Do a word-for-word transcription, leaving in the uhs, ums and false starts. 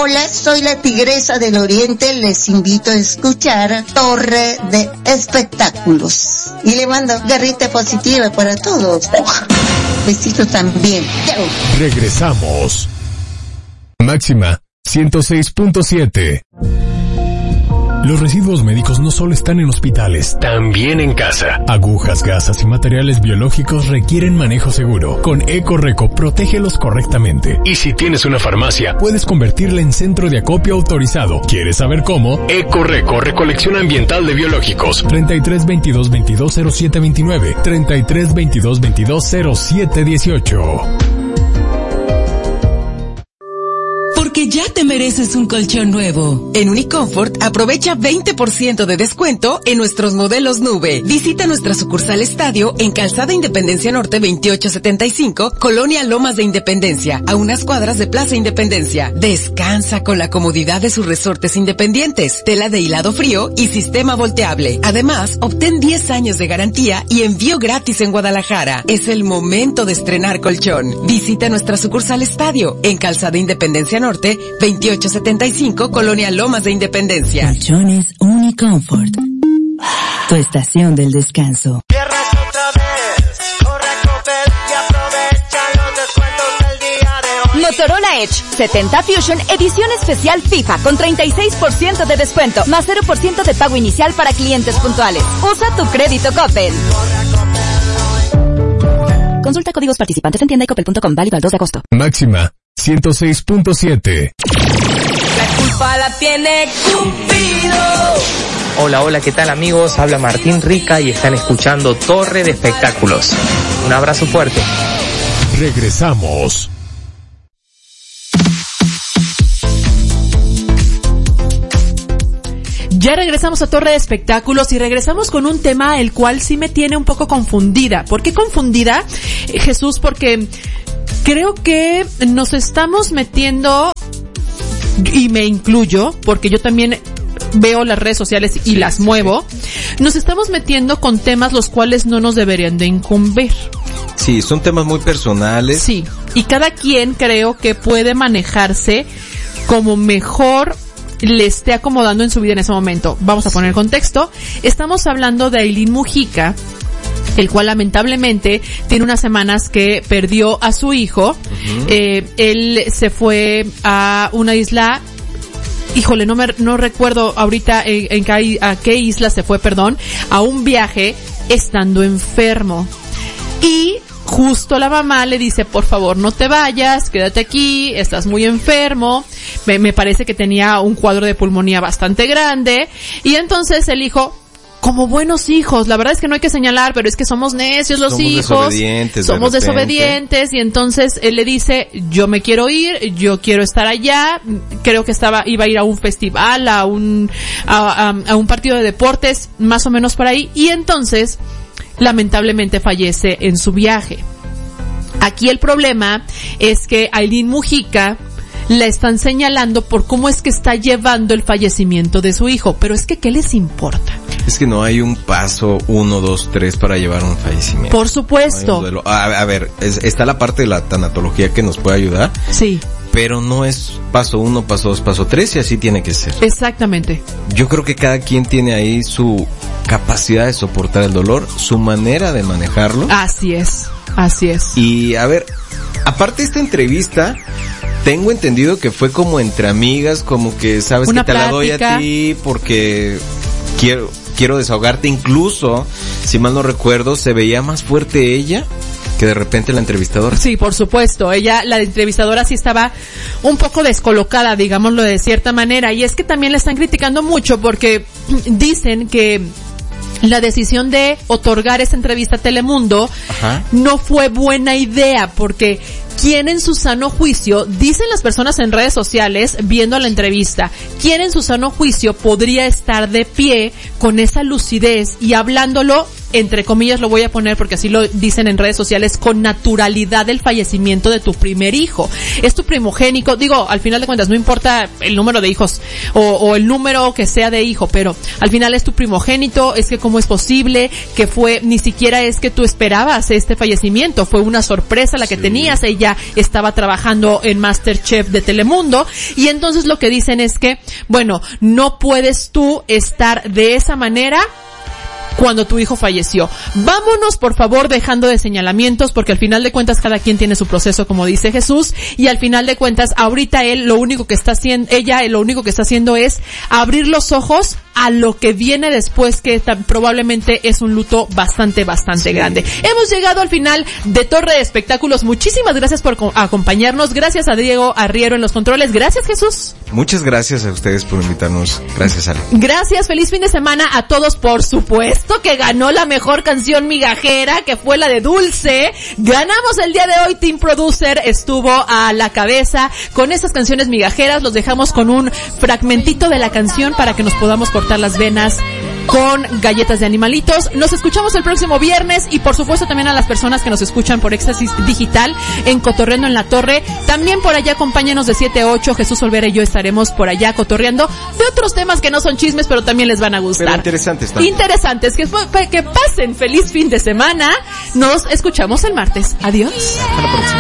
Hola, soy la Tigresa del Oriente, les invito a escuchar Torre de Espectáculos. Y le mando garrita positiva para todos. Besitos también. Chao. Regresamos. Máxima ciento seis punto siete. Los residuos médicos no solo están en hospitales, también en casa. Agujas, gasas y materiales biológicos requieren manejo seguro. Con Ecoreco, protégelos correctamente. Y si tienes una farmacia, puedes convertirla en centro de acopio autorizado. ¿Quieres saber cómo? Ecoreco, recolección ambiental de biológicos. treinta y tres veintidós veintidós cero siete veintinueve, treinta y tres veintidós veintidós cero siete dieciocho. Porque ya te mereces un colchón nuevo. En Unicomfort, aprovecha veinte por ciento de descuento en nuestros modelos nube. Visita nuestra sucursal Estadio en Calzada Independencia Norte veintiocho setenta y cinco, Colonia Lomas de Independencia, a unas cuadras de Plaza Independencia. Descansa con la comodidad de sus resortes independientes, tela de hilado frío y sistema volteable. Además, obtén diez años de garantía y envío gratis en Guadalajara. Es el momento de estrenar colchón. Visita nuestra sucursal Estadio en Calzada Independencia Norte veintiocho setenta y cinco, Colonia Lomas de Independencia. Colchones Unicomfort. Tu estación del descanso. Motorola Edge setenta Fusion edición especial FIFA con treinta y seis por ciento de descuento más cero por ciento de pago inicial para clientes puntuales. Usa tu crédito Coppel. Consulta códigos participantes en tienda y coppel punto com, válido al dos de agosto. Máxima ciento seis punto siete. La culpa la tiene Cupido. Hola, hola, ¿qué tal amigos? Habla Martín Rica y están escuchando Torre de Espectáculos. Un abrazo fuerte. Regresamos. Ya regresamos a Torre de Espectáculos y regresamos con un tema el cual sí me tiene un poco confundida. ¿Por qué confundida, Jesús? Porque creo que nos estamos metiendo, y me incluyo, porque yo también veo las redes sociales y sí, las muevo, sí. Nos estamos metiendo con temas los cuales no nos deberían de incumbir. Sí, son temas muy personales. Sí, y cada quien creo que puede manejarse como mejor le esté acomodando en su vida en ese momento. Vamos a poner contexto. Estamos hablando de Ailín Mujica, el cual lamentablemente tiene unas semanas que perdió a su hijo. Uh-huh. Eh, él se fue a una isla, híjole, no me, no recuerdo ahorita en, en qué, a qué isla se fue, perdón, a un viaje estando enfermo. Y justo la mamá le dice, por favor, no te vayas, quédate aquí, estás muy enfermo. Me, me parece que tenía un cuadro de pulmonía bastante grande. Y entonces el hijo, como buenos hijos, la verdad es que no hay que señalar, pero es que somos necios los somos hijos. Desobedientes somos de desobedientes. Y entonces él le dice, yo me quiero ir, yo quiero estar allá. Creo que estaba, iba a ir a un festival, a un, a, a, a un partido de deportes, más o menos por ahí. Y entonces, lamentablemente fallece en su viaje. Aquí el problema es que Ailín Mujica la están señalando por cómo es que está llevando el fallecimiento de su hijo, pero es que ¿qué les importa? Es que no hay un paso uno, dos, tres para llevar un fallecimiento. Por supuesto. No a, a ver, es, está la parte de la tanatología que nos puede ayudar. Sí. Pero no es paso uno, paso dos, paso tres y así tiene que ser. Exactamente. Yo creo que cada quien tiene ahí su capacidad de soportar el dolor, su manera de manejarlo. Así es, así es. Y a ver, aparte de esta entrevista, tengo entendido que fue como entre amigas, como que sabes Una que te plática. la doy a ti porque quiero quiero desahogarte. Incluso, si mal no recuerdo, se veía más fuerte ella que de repente la entrevistadora. Sí, por supuesto. Ella, la entrevistadora sí estaba un poco descolocada, digámoslo de cierta manera. Y es que también la están criticando mucho porque dicen que la decisión de otorgar esta entrevista a Telemundo Ajá. no fue buena idea porque ¿quién en su sano juicio, dicen las personas en redes sociales viendo la entrevista, quién en su sano juicio podría estar de pie con esa lucidez y hablándolo entre comillas lo voy a poner porque así lo dicen en redes sociales, con naturalidad el fallecimiento de tu primer hijo. Es tu primogénico, digo, al final de cuentas no importa el número de hijos o, o el número que sea de hijo, pero al final es tu primogénito. Es que cómo es posible que fue, ni siquiera es que tú esperabas este fallecimiento, fue una sorpresa la que sí. tenías. Ella estaba trabajando en MasterChef de Telemundo y entonces lo que dicen es que, bueno, no puedes tú estar de esa manera cuando tu hijo falleció. Vámonos, por favor, dejando de señalamientos, porque al final de cuentas cada quien tiene su proceso, como dice Jesús, y al final de cuentas ahorita él lo único que está haciendo, ella lo único que está haciendo es abrir los ojos a lo que viene después, que tan, probablemente es un luto bastante, bastante sí. grande. Hemos llegado al final de Torre de Espectáculos. Muchísimas gracias por co- acompañarnos. Gracias a Diego Arriero en los controles. Gracias, Jesús. Muchas gracias a ustedes por invitarnos. Gracias, Ale. Gracias. Feliz fin de semana a todos. Por supuesto que ganó la mejor canción migajera, que fue la de Dulce. Ganamos el día de hoy. Team Producer estuvo a la cabeza con esas canciones migajeras. Los dejamos con un fragmentito de la canción para que nos podamos cortar las venas con galletas de animalitos. Nos escuchamos el próximo viernes y por supuesto también a las personas que nos escuchan por Éxtasis Digital en Cotorreando en la Torre. También por allá acompáñanos de siete a ocho. Jesús Olvera y yo estaremos por allá cotorreando de otros temas que no son chismes, pero también les van a gustar. Pero interesantes también. Interesantes. Que, que pasen feliz fin de semana. Nos escuchamos el martes. Adiós. Hasta la próxima.